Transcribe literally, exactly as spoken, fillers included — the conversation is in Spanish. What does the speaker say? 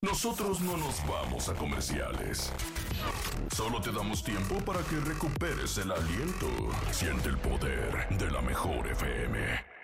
Nosotros no nos vamos a comerciales. Solo te damos tiempo para que recuperes el aliento. Siente el poder de la mejor F M.